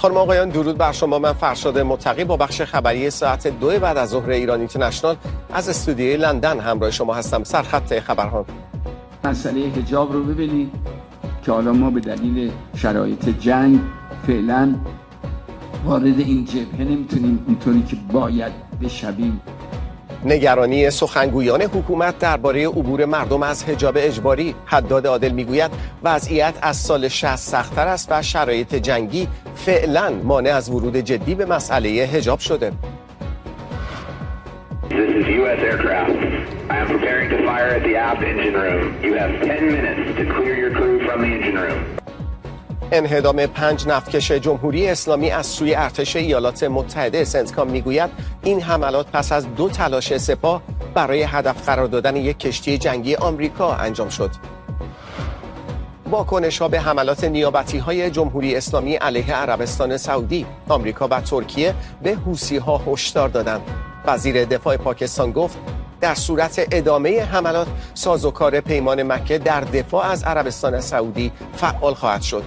خانم آقایان درود بر شما. من فرشاد متقی با بخش خبری ساعت 2 بعد از ظهر ایران اینترنشنال از استودیوی لندن همراه شما هستم. سرخط خبرها. مسئله حجاب رو ببینید که حالا ما به دلیل شرایط جنگ فعلا وارد این جبهه نمیتونیم اونطوری که باید بشویم. نگرانی سخنگویان حکومت درباره عبور مردم از حجاب اجباری. حداد عادل میگوید وضعیت از سال 60 سخت‌تر است و شرایط جنگی فعلا مانع از ورود جدی به مسئله حجاب شده. This is U.S. aircraft. I am preparing to fire at the aft engine room. You have 10 minutes to clear your crew from the engine room. انهدام 5 نفتکش جمهوری اسلامی از سوی ارتش ایالات متحده. سنتکام میگوید این حملات پس از 2 تلاش سپاه برای هدف قرار دادن یک کشتی جنگی آمریکا انجام شد. واکنش‌ها به حملات نیابتی‌های جمهوری اسلامی علیه عربستان سعودی. آمریکا و ترکیه به حوثی‌ها هشدار دادند. وزیر دفاع پاکستان گفت در صورت ادامه حملات سازوکار پیمان مکه در دفاع از عربستان سعودی فعال خواهد شد.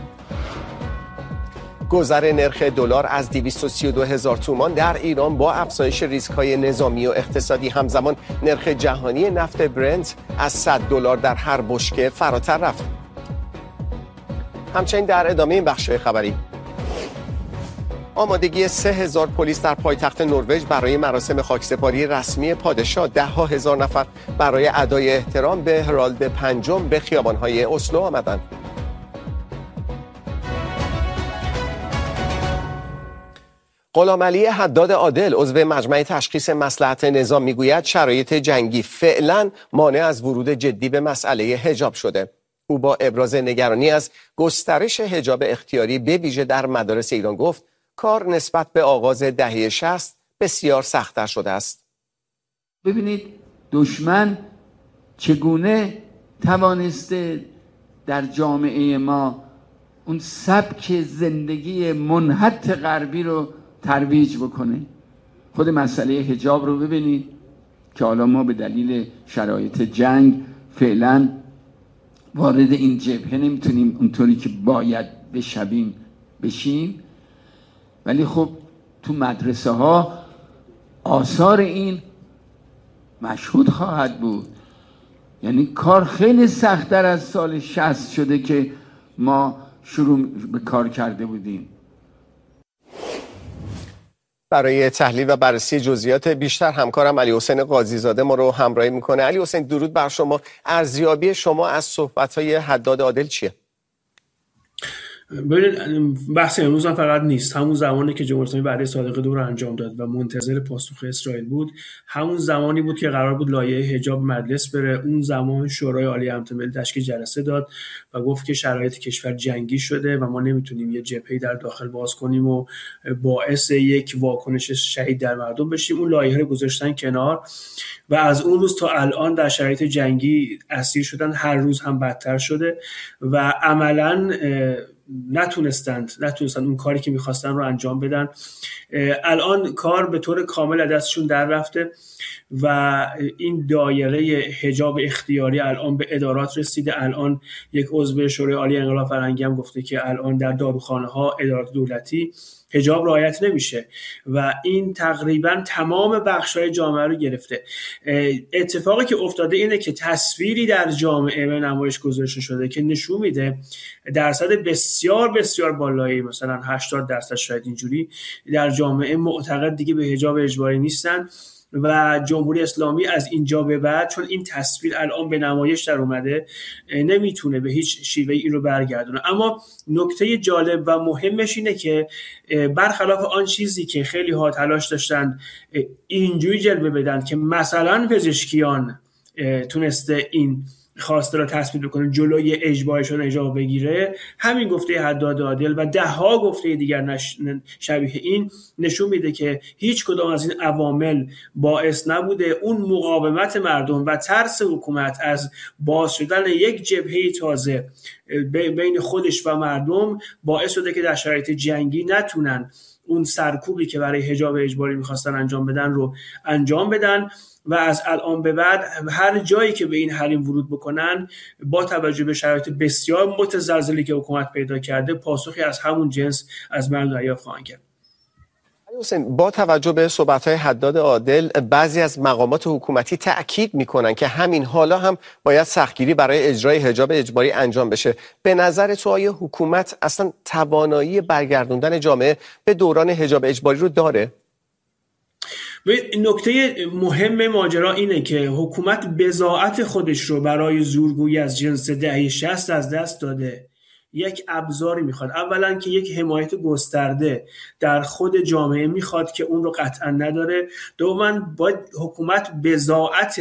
گذر نرخ دلار از 232,000 تومان در ایران با افزایش ریسک‌های نظامی و اقتصادی همزمان نرخ جهانی نفت برنت از $100 در هر بشکه فراتر رفت. همچنین در ادامه این بخش خبری آمادگی 3,000 پلیس در پایتخت نروژ برای مراسم خاکسپاری رسمی پادشاه. 10,000 نفر برای ادای احترام به هرالد پنجم به خیابان‌های اسلو آمدند. غلامعلی حداد عادل عضو مجمع تشخیص مصلحت نظام میگوید شرایط جنگی فعلا مانع از ورود جدی به مسئله حجاب شده. او با ابراز نگرانی از گسترش حجاب اختیاری به ویژه در مدارس ایران گفت کار نسبت به آغاز دهه 60 بسیار سخت‌تر شده است. ببینید دشمن چگونه توانسته در جامعه ما اون سبک زندگی منحط غربی رو ترویج بکنه. خود مسئله حجاب رو ببینید که حالا ما به دلیل شرایط جنگ فعلا وارد این جبهه نمیتونیم اونطوری که باید بشیم، ولی خب تو مدرسه ها آثار این مشهود خواهد بود. یعنی کار خیلی سخت‌تر از سال 60 شده که ما شروع به کار کرده بودیم. برای تحلیل و بررسی جزئیات بیشتر همکارم علی حسین قاضی زاده ما رو همراهی میکنه. علی حسین درود بر شما. ارزیابی شما از صحبت‌های حداد عادل چیه؟ ببینید بحث امروز هم فقط نیست. همون زمانی که جمهوری اسلامی بعد صادقه دو رو انجام داد و منتظر پاسخ اسرائیل بود، همون زمانی بود که قرار بود لایحه حجاب مجلس بره. اون زمان شورای عالی امنیت ملی تشکیل جلسه داد و گفت که شرایط کشور جنگی شده و ما نمیتونیم یه جبهه‌ای در داخل باز کنیم و باعث یک واکنش شدید در مردم بشیم. اون لایحه رو گذاشتن کنار و از اون روز تا الان در شرایط جنگی اسیر شدن. هر روز هم بدتر شده و عملاً نتونستن اون کاری که میخواستن رو انجام بدن. الان کار به طور کامل از دستشون در رفته و این دایره حجاب اختیاری الان به ادارات رسیده. الان یک عضو شورای عالی انقلاب فرهنگی هم گفته که الان در داروخانه ها ادارات دولتی حجاب رعایت نمیشه و این تقریبا تمام بخش‌های جامعه رو گرفته. اتفاقی که افتاده اینه که تصویری در جامعه به نمایش گذاشته شده که نشون میده درصد بسیار بسیار بالایی، مثلا 80% شاید اینجوری، در جامعه معتقد دیگه به حجاب اجباری نیستن و جمهوری اسلامی از اینجا به بعد، چون این تصویر الان به نمایش در اومده، نمیتونه به هیچ شیوهی این رو برگردونه. اما نکته جالب و مهمش اینه که برخلاف آن چیزی که خیلی ها تلاش داشتن اینجوری جلوه بدن که مثلا پزشکیان تونسته این خواسته را تثبیت بکنه جلوی اجباری شدن حجاب بگیره، همین گفته حداد عادل و ده ها گفته دیگر شبیه این نشون میده که هیچ کدام از این عوامل باعث نبوده. اون مقاومت مردم و ترس حکومت از باز شدن یک جبهه تازه بین خودش و مردم باعث شده که در شرایط جنگی نتونن اون سرکوبی که برای حجاب اجباری میخواستن انجام بدن رو انجام بدن و از الان به بعد هر جایی که به این حریم ورود بکنن با توجه به شرایط بسیار متزلزلی که حکومت پیدا کرده پاسخی از همون جنس از مردم دریافت خواهند کرد. حسین، با توجه به صحبت‌های حداد عادل بعضی از مقامات حکومتی تأکید می‌کنن که همین حالا هم باید سختگیری برای اجرای حجاب اجباری انجام بشه. به نظر تو آیا حکومت اصلا توانایی برگردوندن جامعه به دوران حجاب اجباری رو داره؟ نکته مهم ماجرا اینه که حکومت بضاعت خودش رو برای زورگویی از جنس دهه 60 از دست داده. یک ابزاری میخواد، اولا که یک حمایت گسترده در خود جامعه میخواد که اون رو قطعا نداره. دوما باید حکومت بضاعت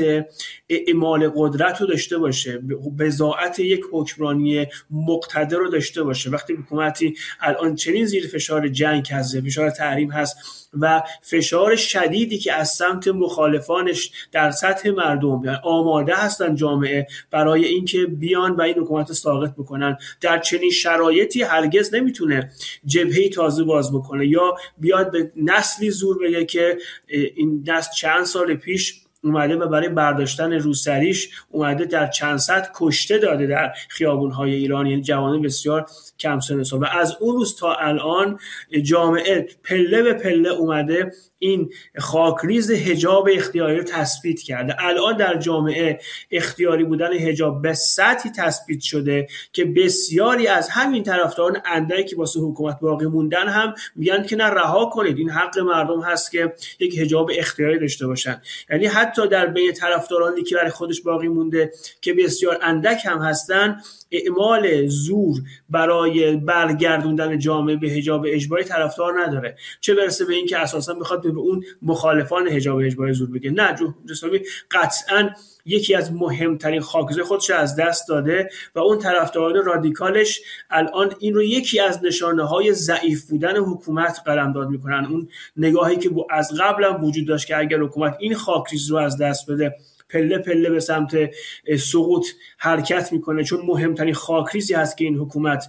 اعمال قدرت رو داشته باشه، بضاعت یک حکمرانی مقتدر رو داشته باشه. وقتی حکومتی الان چنین زیر فشار جنگ هست، فشار تحریم هست و فشار شدیدی که از سمت مخالفانش در سطح مردم یعنی آماده هستن جامعه برای اینکه بیان و این حکومت رو ساقط بکنن، در چنین شرایطی هرگز نمیتونه جبهه‌ای تازه باز بکنه یا بیاد به نسلی زور بگه که این نسل چند سال پیش اومده و برای برداشتن روسریش اومده در چند صد کشته داده در خیابون‌های ایران، یعنی جوانان بسیار کم سن سال. و از اون روز تا الان جامعه پله به پله اومده این خاکریز حجاب اختیاری رو تثبیت کرده. الان در جامعه اختیاری بودن حجاب به سطحی تثبیت شده که بسیاری از همین طرفداران اندکی که واسه حکومت باقی موندن هم میگن که نه رها کنید، این حق مردم هست که یک حجاب اختیاری داشته باشن. یعنی حتی در بین طرفدارانی که برای خودش باقی مونده که بسیار اندک هم هستن، اعمال زور برای برگردوندن جامعه به حجاب اجباری طرفدار نداره، چه برسه به این که اساسا بخواد به اون مخالفان حجاب اجباری زور بگه. نه، جمهوری اسلامی قطعاً یکی از مهمترین خاکریزهای خودش از دست داده و اون طرفداران رادیکالش الان این رو یکی از نشانه‌های ضعیف بودن حکومت قلمداد میکنن. اون نگاهی که از قبل هم وجود داشت که اگر حکومت این خاکریز رو از دست بده پله پله به سمت سقوط حرکت میکنه، چون مهمترین خاکریزی هست که این حکومت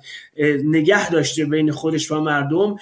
نگه داشته بین خودش و مردم.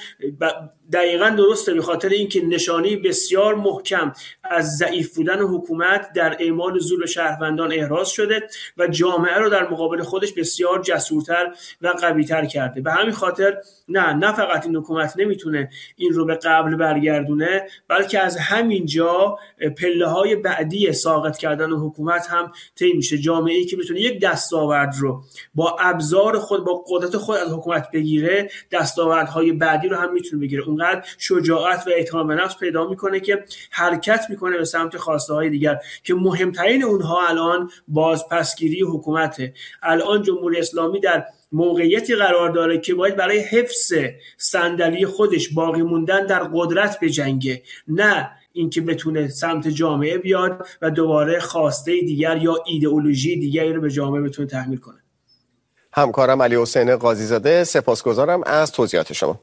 دقیقاً درسته، به خاطر اینکه نشانه بسیار محکم از ضعیف بودن حکومت در اعمال زور به شهروندان احراز شده و جامعه رو در مقابل خودش بسیار جسورتر و قوی‌تر کرده. به همین خاطر نه فقط این حکومت نمیتونه این رو به قبل برگردونه، بلکه از همین جا پله‌های بعدی ساقط کردن حکومت هم طی میشه. جامعه‌ای که بتونه یک دستاورد رو با ابزار خود، با قدرت خود از حکومت بگیره، دستاوردهای بعدی رو هم میتونه بگیره. اونقدر شجاعت و اعتماد به نفس پیدا میکنه که حرکت میکنه به سمت خواسته های دیگر که مهمترین اونها الان بازپسگیری حکومته. الان جمهوری اسلامی در موقعیتی قرار داره که باید برای حفظ صندلی خودش باقی موندن در قدرت بجنگه، نه اینکه بتونه سمت جامعه بیاد و دوباره خواسته دیگر یا ایدئولوژی دیگری رو به جامعه بتونه تحمیل کنه. همکارم علی حسین قاضی‌زاده، سپاسگزارم از توضیحات شما.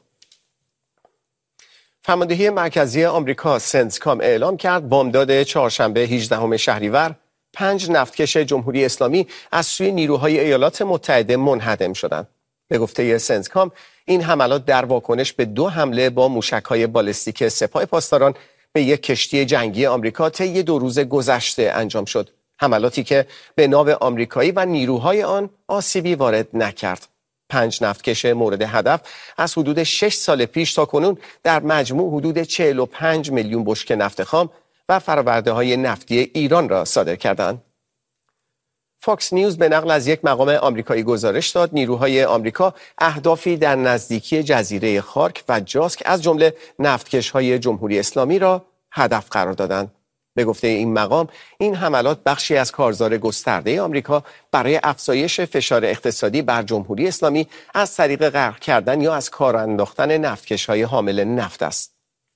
فرماندهی مرکزی آمریکا سنتکام اعلام کرد بامداد چهارشنبه 18 شهریور 5 نفتکش جمهوری اسلامی از سوی نیروهای ایالات متحده منهدم شدند. به گفته سنتکام این حملات در واکنش به 2 حمله با موشک‌های بالستیک سپاه پاسداران به یک کشتی جنگی آمریکا طی 2 روز گذشته انجام شد. حملاتی که به ناو آمریکایی و نیروهای آن آسیبی وارد نکرد. 5 نفتکش مورد هدف از حدود 6 سال پیش تا کنون در مجموع حدود 45 میلیون بشکه نفت خام و فرآورده‌های نفتی ایران را صادر کردند. فاکس نیوز به نقل از یک مقام آمریکایی گزارش داد نیروهای آمریکا اهدافی در نزدیکی جزیره خارک و جاسک از جمله نفتکش‌های جمهوری اسلامی را هدف قرار دادند. به گفته این مقام این حملات بخشی از کارزار گسترده آمریکا برای افزایش فشار اقتصادی بر جمهوری اسلامی از طریق غرق کردن یا از کار انداختن نفتکش‌های حامل نفت است.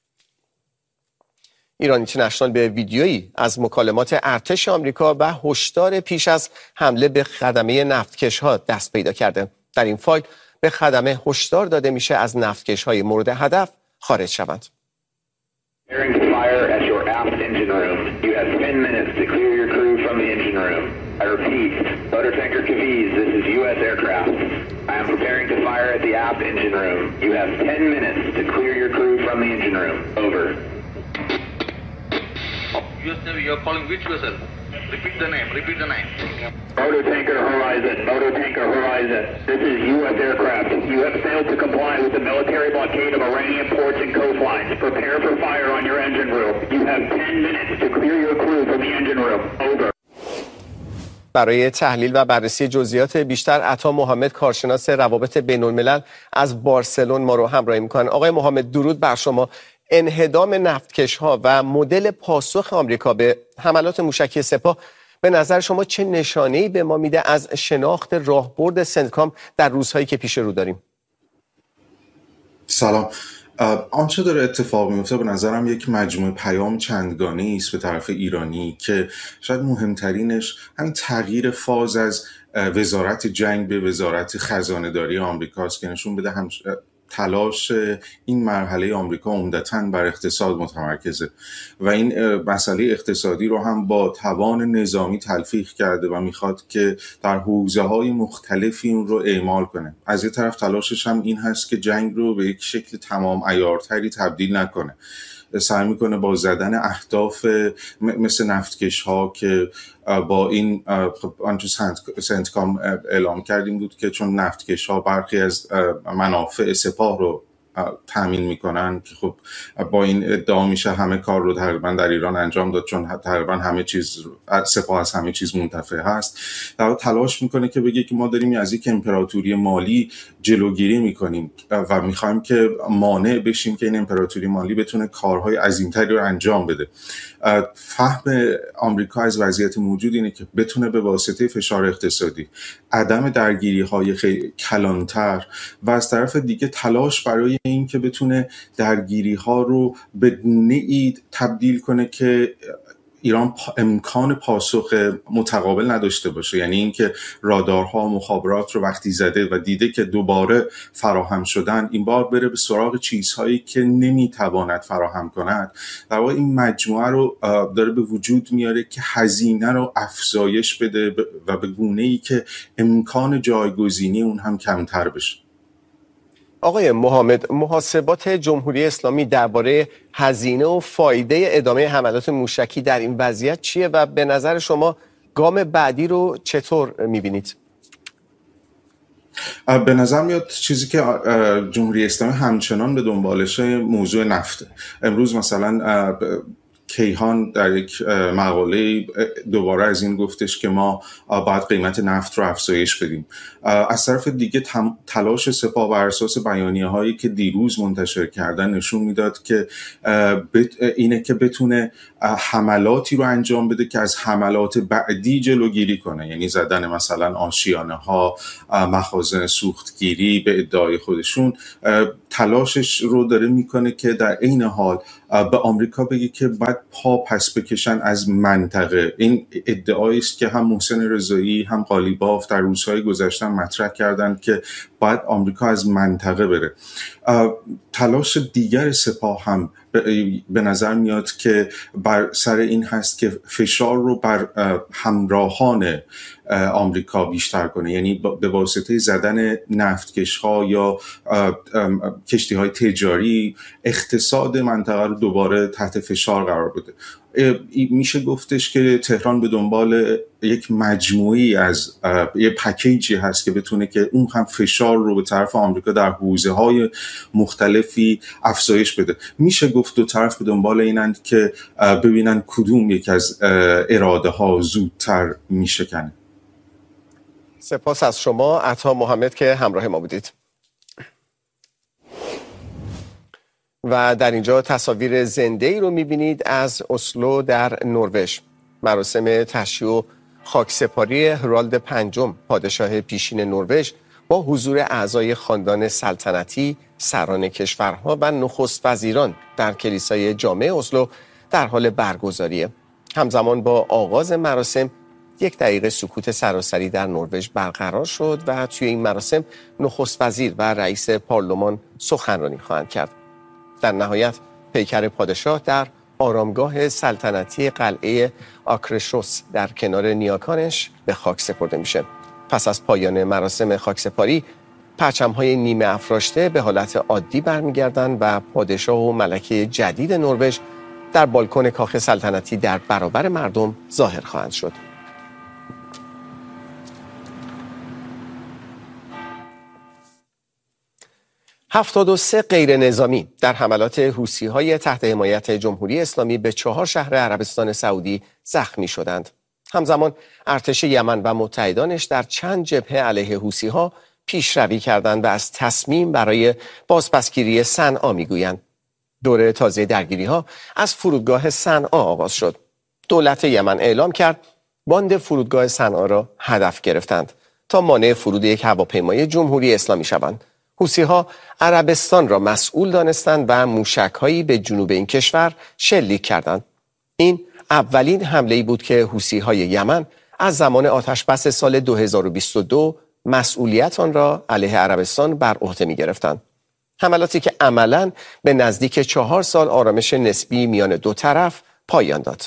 ایران اینترنشنال به ویدیویی از مکالمات ارتش آمریکا و هشدار پیش از حمله به خدمه نفتکش‌ها دست پیدا کرده. در این فایل به خدمه هشدار داده میشه از نفتکش‌های مورد هدف خارج شوند. Engine room. You have 10 minutes to clear your crew from the engine room. I repeat, motor tanker Cavite, this is U.S. aircraft. I am preparing to fire at the aft engine room. You have 10 minutes to clear your crew from the engine room. Over. US Navy, you're calling which vessel? Repeat the name. Motor Tanker Horizon. This is U.S. aircraft. You have failed to comply with the military blockade of Iranian ports and coastlines. Prepare for fire on your engine room. You have 10 minutes to clear your crew from the engine room. Over. برای تحلیل و بررسی جزئیات بیشتر عطا محمد کارشناس روابط بین‌الملل از بارسلون ما رو همراهی می‌کنن. آقای محمد درود بر شما. انهدام نفتکش‌ها و مدل پاسخ آمریکا به حملات موشکی سپاه به نظر شما چه نشانه‌ای به ما میده از شناخت راهبرد سنتکام در روزهایی که پیش رو داریم؟ سلام. آنچه داره اتفاق میفته به نظرم یک مجموعه پیام چندگانه‌ای است به طرف ایرانی که شاید مهمترینش همین تغییر فاز از وزارت جنگ به وزارت خزانه‌داری آمریکاست که نشون بده تلاش این مرحله آمریکا عمدتاً بر اقتصاد متمرکزه و این مسئله اقتصادی رو هم با توان نظامی تلفیق کرده و میخواد که در حوزه‌های مختلفی اون رو اعمال کنه. از یه طرف تلاشش هم این هست که جنگ رو به یک شکل تمام عیارتری تبدیل نکنه. سعی میکنه با زدن اهداف مثل نفتکش ها که با این آنچه سنتکام اعلام کردیم بود که چون نفتکش ها برخی از منافع سپاه رو تامین میکنن که خب با این ادعا میشه همه کار رو تقریبا در ایران انجام داد چون تقریبا همه چیز سپاه از همه چیز منتفع هست. در تلاش میکنه که بگه که ما داریم از یک امپراتوری مالی جلوگیری میکنیم و میخوایم که مانع بشیم که این امپراتوری مالی بتونه کارهای عظیمتری رو انجام بده. فهم آمریکا از وضعیت موجود اینه که بتونه به واسطه فشار اقتصادی، عدم درگیری‌های خیلی کلانتر و از طرف دیگه تلاش برای این که بتونه درگیری‌ها رو به گونه‌ای تبدیل کنه که ایران امکان پاسخ متقابل نداشته باشه، یعنی اینکه رادارها مخابرات رو وقتی زده و دیده که دوباره فراهم شدن این بار بره به سراغ چیزهایی که نمیتواند فراهم کند. در واقع این مجموعه رو داره به وجود میاره که هزینه رو افزایش بده و به گونه‌ای که امکان جایگزینی اون هم کمتر بشه. آقای محمد، محاسبات جمهوری اسلامی درباره هزینه و فایده ادامه حملات موشکی در این وضعیت چیه و به نظر شما گام بعدی رو چطور می‌بینید؟ به نظر میاد چیزی که جمهوری اسلامی همچنان به دنبالشه موضوع نفته. امروز مثلا کیهان در یک مقاله دوباره از این گفتش که ما باید قیمت نفت رو افزایش بدیم. از طرف دیگه تلاش سپاه بر اساس بیانیه‌هایی که دیروز منتشر کردن نشون میداد که اینه که بتونه حملاتی رو انجام بده که از حملات بعدی جلوگیری کنه، یعنی زدن مثلا آشیانه‌ها، مخازن سوختگیری به ادعای خودشون. تلاشش رو داره میکنه که در عین حال به آمریکا بگه که باید پا پس بکشن از منطقه. این ادعایی است که هم محسن رضایی هم قالیباف در روزهای گذشته مطرح کردند که باید آمریکا از منطقه بره. تلاش دیگر سپاه هم به نظر میاد که بر سر این هست که فشار رو بر همراهان آمریکا بیشتر کنه، یعنی به واسطه زدن نفتکش‌ها یا کشتی‌های تجاری اقتصاد منطقه رو دوباره تحت فشار قرار بده. میشه گفتش که تهران به دنبال یک مجموعی از یک پکیجی هست که بتونه که اون هم فشار رو به طرف آمریکا در حوزه‌های مختلفی افزایش بده. میشه گفت دو طرف به دنبال اینند که ببینن کدوم یک از اراده ها زودتر میشکنه. سپاس از شما عطا محمد که همراه ما بودید. و در اینجا تصاویر زنده‌ای رو می‌بینید از اسلو در نروژ. مراسم تشییع و خاکسپاری هرالد پنجم پادشاه پیشین نروژ با حضور اعضای خاندان سلطنتی، سران کشورها و نخست وزیران در کلیسای جامع اسلو در حال برگزاریه. همزمان با آغاز مراسم 1 دقیقه سکوت سراسری در نروژ برقرار شد و توی این مراسم نخست وزیر و رئیس پارلمان سخنرانی خواهند کرد. در نهایت پیکر پادشاه در آرامگاه سلطنتی قلعه آکرشوس در کنار نیاکانش به خاک سپرده میشه. پس از پایان مراسم خاکسپاری پرچم‌های نیمه افراشته به حالت عادی برمیگردند و پادشاه و ملکه جدید نروژ در بالکن کاخ سلطنتی در برابر مردم ظاهر خواهند شد. هفتاد و 73 غیر نظامی در حملات حوثی‌های تحت حمایت جمهوری اسلامی به 4 شهر عربستان سعودی زخمی شدند. همزمان ارتش یمن و متحدانش در چند جبهه علیه حوثی‌ها پیشروی کردند و از تصمیم برای بازپسگیری صنعا میگویند. دوره تازه درگیری‌ها از فرودگاه صنعا آغاز شد. دولت یمن اعلام کرد باند فرودگاه صنعا را هدف گرفتند تا مانع فرود یک هواپیمای جمهوری اسلامی شوند. حوثی‌ها عربستان را مسئول دانستند و موشک‌هایی به جنوب این کشور شلیک کردند. این اولین حمله‌ای بود که حوثی‌های یمن از زمان آتش‌بس سال 2022 مسئولیت آن را علیه عربستان بر عهده می‌گرفتند. حملاتی که عملاً به نزدیک 4 سال آرامش نسبی میان دو طرف پایان داد.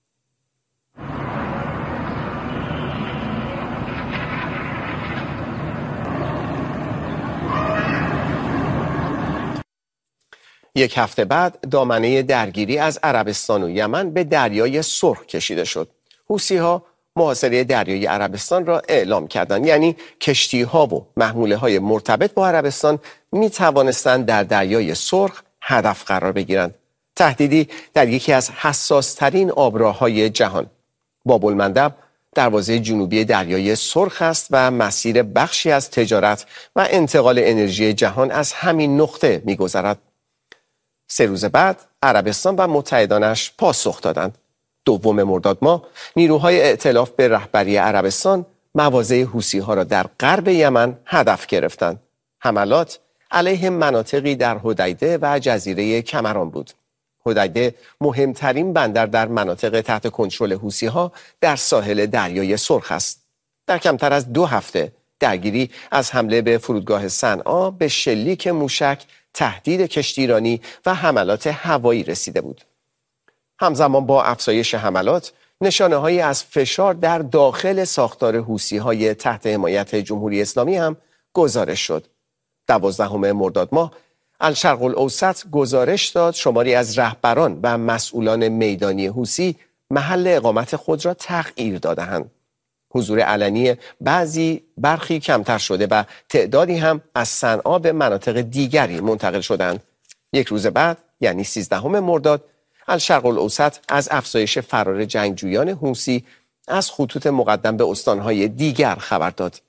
یک هفته بعد دامنه درگیری از عربستان و یمن به دریای سرخ کشیده شد. حوثی‌ها محاصره دریای عربستان را اعلام کردند، یعنی کشتی‌ها و محموله‌های مرتبط با عربستان می توانستند در دریای سرخ هدف قرار بگیرند. تهدیدی در یکی از حساس‌ترین آبراه‌های جهان. باب‌المندب دروازه جنوبی دریای سرخ است و مسیر بخشی از تجارت و انتقال انرژی جهان از همین نقطه می‌گذرد. 3 روز بعد عربستان و متحدانش پاسخ دادند. 2 مرداد ماه نیروهای ائتلاف به رهبری عربستان مواضع حوثی‌ها را در غرب یمن هدف گرفتند. حملات علیه مناطقی در حدیده و جزیره کمران بود. حدیده مهمترین بندر در مناطق تحت کنترل حوثی‌ها در ساحل دریای سرخ است. در کمتر از 2 هفته درگیری از حمله به فرودگاه صنعا به شلیک موشک، تهدید کشتیرانی و حملات هوایی رسیده بود. همزمان با افزایش حملات، نشانه‌هایی از فشار در داخل ساختار حوثی‌های تحت حمایت جمهوری اسلامی هم گزارش شد. 12 مرداد ماه الشرق الاوسط گزارش داد شماری از رهبران و مسئولان میدانی حوثی محل اقامت خود را تغییر داده‌اند. حضور علنی برخی کمتر شده و تعدادی هم از صنعا به مناطق دیگری منتقل شدند. 1 روز بعد، یعنی 13 مرداد، الشرق الاوسط از افزایش فرار جنگجویان حوثی از خطوط مقدم به استانهای دیگر خبر داد.